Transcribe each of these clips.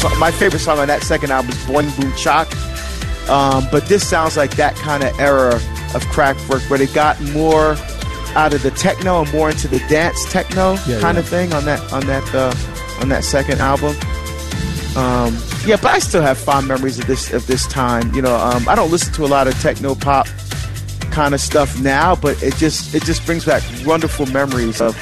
my favorite song on that second album is Boing Boom Chak. But this sounds like that kind of era of Kraftwerk where they got more out of the techno and more into the dance techno of thing on that second album. But I still have fond memories of this time. I don't listen to a lot of techno pop kind of stuff now, but it just brings back wonderful memories of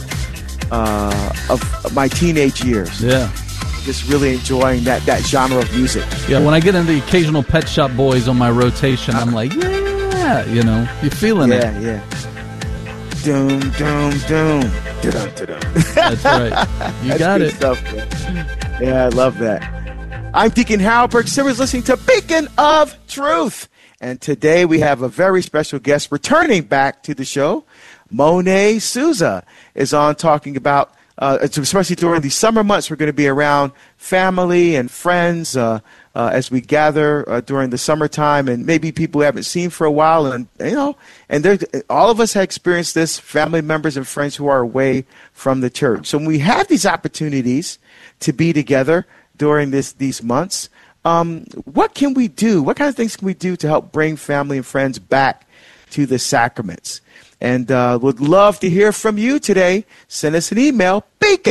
my teenage years. Yeah. Just really enjoying that genre of music. Yeah, when I get into the occasional Pet Shop Boys on my rotation, I'm like, you're feeling it. Yeah. Doom, doom, doom. That's right. You got it. Stuff, yeah, I love that. I'm Deacon Harold Burke Simmons, listening to Beacon of Truth. And today we have a very special guest returning back to the show. Monet Souza is on talking about, especially during the summer months, we're going to be around family and friends as we gather during the summertime, and maybe people we haven't seen for a while. And, all of us have experienced this, family members and friends who are away from the church. So when we have these opportunities to be together during these months, what can we do? What kind of things can we do to help bring family and friends back to the sacraments? And would love to hear from you today. Send us an email,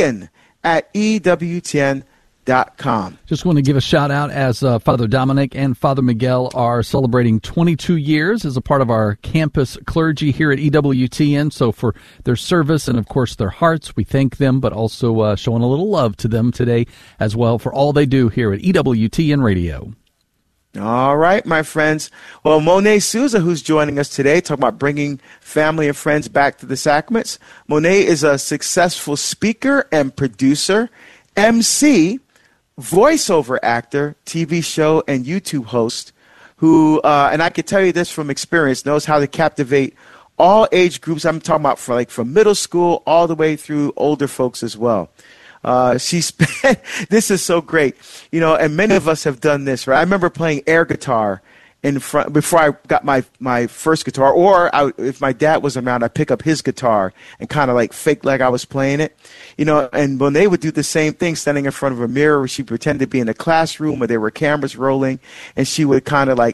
bacon@ewtn.com. Just want to give a shout out as Father Dominic and Father Miguel are celebrating 22 years as a part of our campus clergy here at EWTN. So for their service and, of course, their hearts, we thank them, but also showing a little love to them today as well for all they do here at EWTN Radio. All right, my friends. Well, Monet Souza, who's joining us today, talking about bringing family and friends back to the sacraments. Monet is a successful speaker and producer, MC, voiceover actor, TV show, and YouTube host who, and I can tell you this from experience, knows how to captivate all age groups. I'm talking about from middle school all the way through older folks as well. This is so great, and many of us have done this, right? I remember playing air guitar in front before I got my first guitar, or if my dad was around, I'd pick up his guitar and kind of like fake like I was playing it, and when they would do the same thing, standing in front of a mirror, she pretended to be in a classroom where there were cameras rolling, and she would kind of